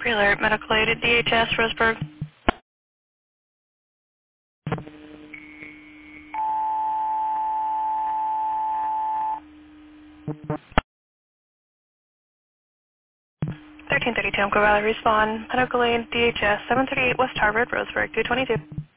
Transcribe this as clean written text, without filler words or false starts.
Pre-alert, medical aid at DHS, Roseburg. 1332, Umpqua Valley, respond. Medical aid, DHS, 738 West Harvard, Roseburg, 222.